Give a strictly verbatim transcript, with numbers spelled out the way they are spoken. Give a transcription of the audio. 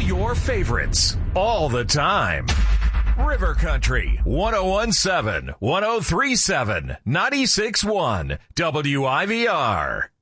your favorites, all the time. River Country, one oh one seven, one oh three seven, ninety-six one, W I V R.